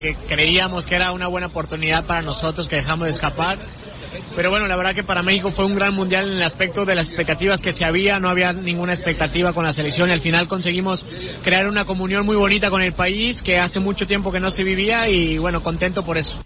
que creíamos que era una buena oportunidad para nosotros que dejamos de escapar. Pero bueno, la verdad que para México fue un gran mundial en el aspecto de las expectativas que se había, no había ninguna expectativa con la selección y al final conseguimos crear una comunión muy bonita con el país que hace mucho tiempo que no se vivía y bueno, contento por eso.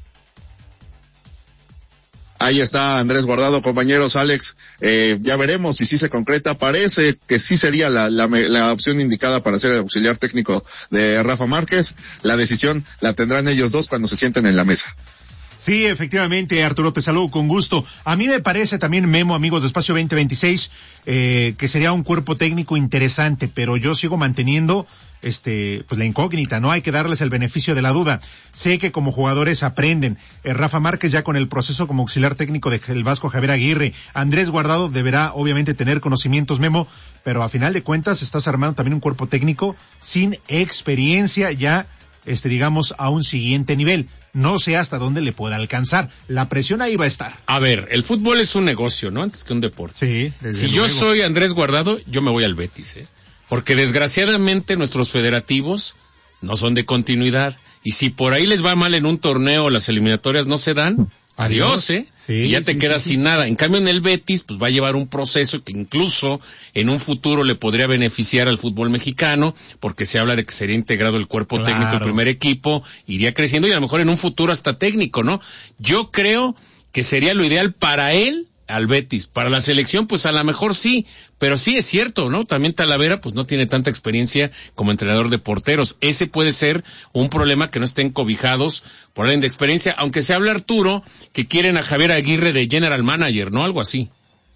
Ahí está Andrés Guardado, compañeros. Alex, ya veremos si sí se concreta. Parece que sí sería la opción indicada para ser el auxiliar técnico de Rafa Márquez. La decisión la tendrán ellos dos cuando se sienten en la mesa. Sí, efectivamente, Arturo, te saludo con gusto. A mí me parece también, Memo, amigos de Espacio 2026, que sería un cuerpo técnico interesante, pero yo sigo manteniendo pues la incógnita, ¿no? Hay que darles el beneficio de la duda. Sé que como jugadores aprenden. Rafa Márquez ya con el proceso como auxiliar técnico del Vasco Javier Aguirre. Andrés Guardado deberá obviamente tener conocimientos, Memo, pero a final de cuentas estás armando también un cuerpo técnico sin experiencia ya, digamos, a un siguiente nivel. No sé hasta dónde le pueda alcanzar. La presión ahí va a estar. A ver, el fútbol es un negocio, ¿no? Antes que un deporte. Sí, desde luego. Yo soy Andrés Guardado, yo me voy al Betis, porque desgraciadamente nuestros federativos no son de continuidad. Y si por ahí les va mal en un torneo, las eliminatorias no se dan, adiós, Sí, y ya te quedas sin nada. En cambio en el Betis, pues va a llevar un proceso que incluso en un futuro le podría beneficiar al fútbol mexicano, porque se habla de que sería integrado el cuerpo técnico del primer equipo, iría creciendo y a lo mejor en un futuro hasta técnico, ¿no? Yo creo que sería lo ideal para él, al Betis. Para la selección, pues a lo mejor sí, pero sí es cierto, ¿no? También Talavera, pues no tiene tanta experiencia como entrenador de porteros. Ese puede ser un problema, que no estén cobijados por alguien de experiencia, aunque se habla, Arturo, que quieren a Javier Aguirre de General Manager, ¿no? Algo así.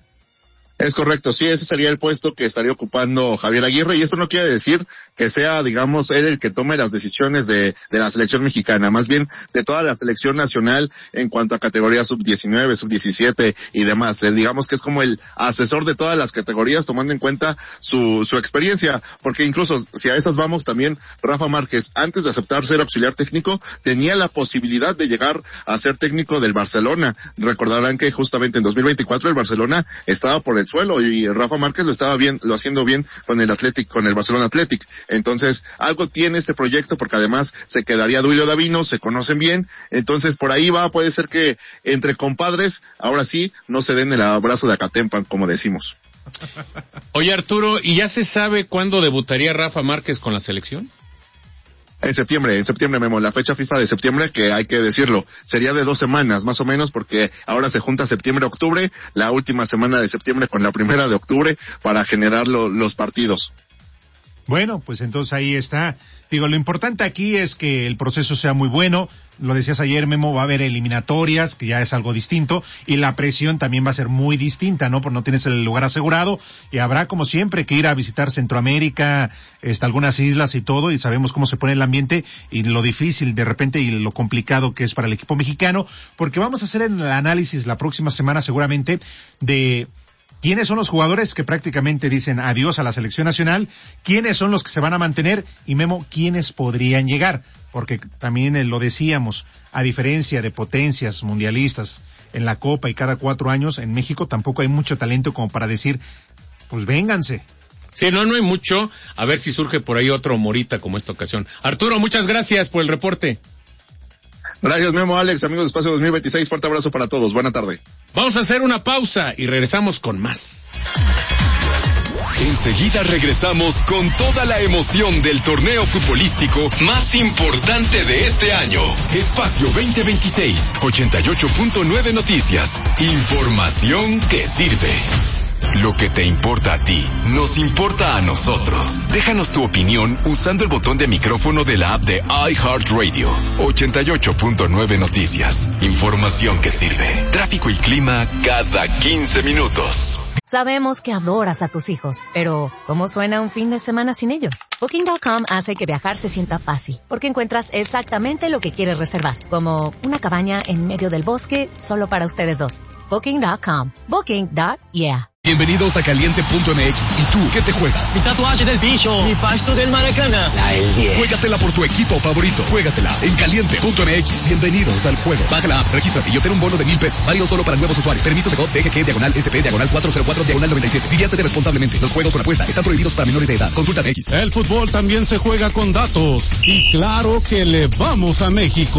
Es correcto, sí, ese sería el puesto que estaría ocupando Javier Aguirre, y esto no quiere decir que sea, digamos, él el que tome las decisiones de la selección mexicana, más bien de toda la selección nacional en cuanto a categorías sub-19, sub-17 y demás. Él, digamos que es como el asesor de todas las categorías, tomando en cuenta su experiencia, porque incluso si a esas vamos también, Rafa Márquez, antes de aceptar ser auxiliar técnico, tenía la posibilidad de llegar a ser técnico del Barcelona. Recordarán que justamente en 2024 el Barcelona estaba por el suelo y Rafa Márquez lo haciendo bien con el Barcelona Athletic. Entonces, algo tiene este proyecto, porque además se quedaría Duilio Davino, se conocen bien, entonces por ahí puede ser que entre compadres, ahora sí, no se den el abrazo de Acatempan, como decimos. Oye, Arturo, ¿y ya se sabe cuándo debutaría Rafa Márquez con la selección? En septiembre, Memo, la fecha FIFA de septiembre, que hay que decirlo, sería de 2 semanas, más o menos, porque ahora se junta septiembre-octubre, la última semana de septiembre con la primera de octubre, para generar los partidos. Bueno, pues entonces ahí está. Digo, lo importante aquí es que el proceso sea muy bueno. Lo decías ayer, Memo, va a haber eliminatorias, que ya es algo distinto, y la presión también va a ser muy distinta, ¿no? Porque no tienes el lugar asegurado, y habrá, como siempre, que ir a visitar Centroamérica, algunas islas y todo, y sabemos cómo se pone el ambiente, y lo difícil de repente, y lo complicado que es para el equipo mexicano, porque vamos a hacer el análisis la próxima semana, seguramente, de quiénes son los jugadores que prácticamente dicen adiós a la selección nacional, quiénes son los que se van a mantener, y Memo, quiénes podrían llegar, porque también lo decíamos, a diferencia de potencias mundialistas en la Copa y cada 4 años, en México tampoco hay mucho talento como para decir, pues vénganse. Sí, no hay mucho, a ver si surge por ahí otro Morita como esta ocasión. Arturo, muchas gracias por el reporte. Gracias, Memo, Alex, amigos de Espacio 2026, fuerte abrazo para todos, buena tarde. Vamos a hacer una pausa y regresamos con más. Enseguida regresamos con toda la emoción del torneo futbolístico más importante de este año. Espacio 2026, 88.9 Noticias. Información que sirve. Lo que te importa a ti, nos importa a nosotros. Déjanos tu opinión usando el botón de micrófono de la app de iHeartRadio. 88.9 Noticias. Información que sirve. Tráfico y clima cada 15 minutos. Sabemos que adoras a tus hijos, pero ¿cómo suena un fin de semana sin ellos? Booking.com hace que viajar se sienta fácil, porque encuentras exactamente lo que quieres reservar, como una cabaña en medio del bosque solo para ustedes dos. Booking.com. Booking.yeah. Bienvenidos a Caliente.mx. ¿Y tú qué te juegas? Mi tatuaje del bicho, mi pasto del Maracana. La del 10. Juégatela por tu equipo favorito. Juégatela en Caliente.mx. Bienvenidos al juego. Baja la app, regístrate y obtén un bono de $1,000. Válido solo para nuevos usuarios. Permiso de COD BGG/SP/404/97. Diviértete responsablemente. Los juegos con apuesta están prohibidos para menores de edad. Consulta MX. El fútbol también se juega con datos. Y claro que le vamos a México.